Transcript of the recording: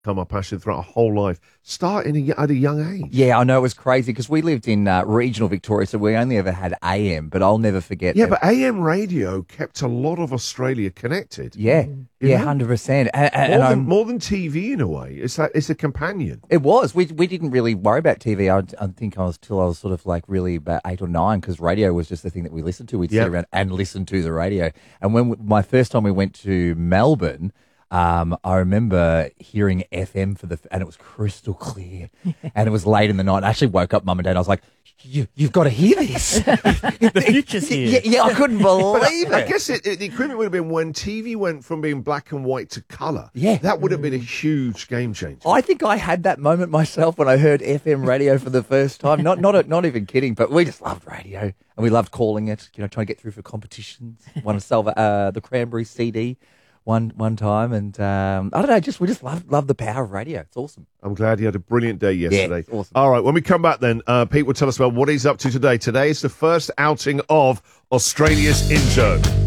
become my passion throughout a whole life, starting at a young age. Yeah, I know, it was crazy because we lived in regional Victoria, so we only ever had AM, but I'll never forget. Yeah, but AM radio kept a lot of Australia connected. Yeah, You know? 100%. More than TV in a way. It's a companion. It was. We didn't really worry about TV. I think till I was sort of like really about 8 or 9 because radio was just the thing that we listened to. We'd sit around and listen to the radio. And when my first time we went to Melbourne, I remember hearing FM and it was crystal clear, and it was late in the night. I actually woke up Mum and Dad. I was like, "You've got to hear this. The future's here." Yeah, I couldn't believe it. I guess the equivalent would have been when TV went from being black and white to colour. Yeah. That would have been a huge game changer. I think I had that moment myself when I heard FM radio for the first time. Not even kidding, but we just loved radio and we loved calling it. Trying to get through for competitions. Won a the Cranberry CD. One time, and I don't know, we just love the power of radio. It's awesome. I'm glad you had a brilliant day yesterday. Yeah, awesome. All right, when we come back then, Pete will tell us about what he's up to today. Today is the first outing of Australia's Into.